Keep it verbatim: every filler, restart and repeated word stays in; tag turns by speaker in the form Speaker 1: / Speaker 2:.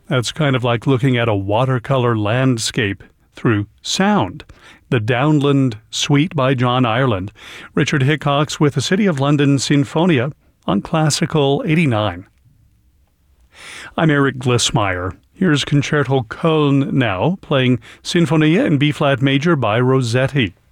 Speaker 1: That's kind of like looking at a watercolor landscape through sound. The Downland Suite by John Ireland. Richard Hickox with the City of London Sinfonia on Classical eighty-nine. I'm Eric Glissmeyer. Here's Concerto Köln now, playing Sinfonia in B-flat major by Rossetti.